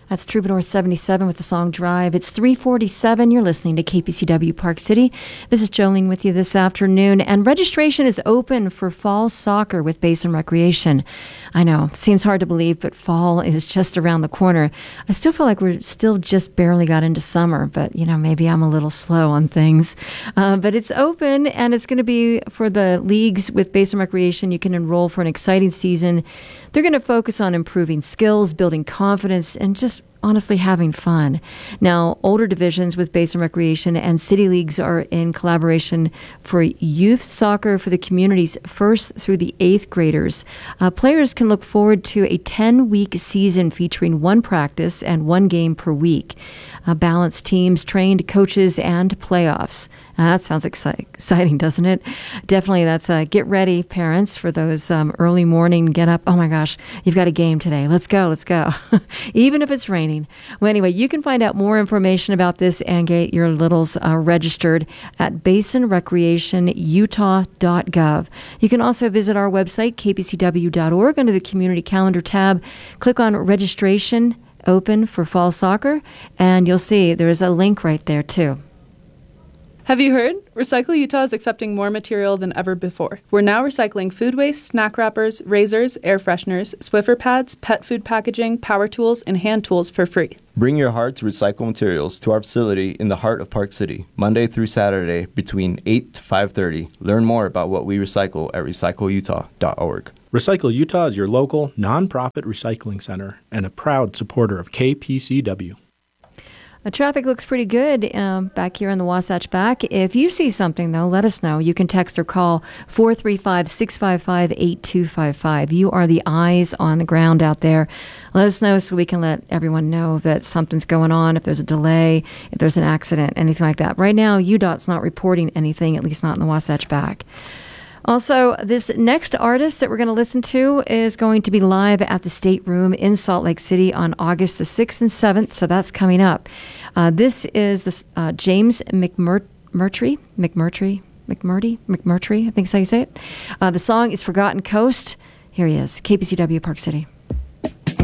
That's Troubadour 77 with the song Drive. It's 3:47. You're listening to KPCW Park City. This is Jolene with you this afternoon. And registration is open for fall soccer with Basin Recreation. I know, seems hard to believe, but fall is just around the corner. I still feel like we're still just barely got into summer, but, maybe I'm a little slow on things. But it's open, and it's going to be for the leagues with Basin Recreation. You can enroll for an exciting season. They're going to focus on improving skills, building confidence, and just honestly having fun. Now, older divisions with Basin Recreation and city leagues are in collaboration for youth soccer for the community's 1st through the 8th graders. Players can look forward to a 10-week season featuring 1 practice and 1 game per week. Balanced teams, trained coaches, and playoffs. That sounds exciting, doesn't it? Definitely, that's get ready, parents, for those early morning get up. Oh my gosh, you've got a game today. Let's go. Even if it's raining. Well, anyway, you can find out more information about this and get your littles registered at basinrecreationutah.gov. You can also visit our website, kpcw.org, under the Community Calendar tab. Click on Registration Open for Fall Soccer, and you'll see there's a link right there, too. Have you heard? Recycle Utah is accepting more material than ever before. We're now recycling food waste, snack wrappers, razors, air fresheners, Swiffer pads, pet food packaging, power tools, and hand tools for free. Bring your heart to recycle materials to our facility in the heart of Park City, Monday through Saturday between 8 to 5:30. Learn more about what we recycle at recycleutah.org. Recycle Utah is your local, nonprofit recycling center and a proud supporter of KPCW. Traffic looks pretty good back here in the Wasatch Back. If you see something, though, let us know. You can text or call 435-655-8255. You are the eyes on the ground out there. Let us know so we can let everyone know that something's going on, if there's a delay, if there's an accident, anything like that. Right now, UDOT's not reporting anything, at least not in the Wasatch Back. Also, this next artist that we're going to listen to is going to be live at the State Room in Salt Lake City on August the 6th and 7th, so that's coming up. This is James McMurtry, I think is how you say it. The song is Forgotten Coast. Here he is, KPCW Park City.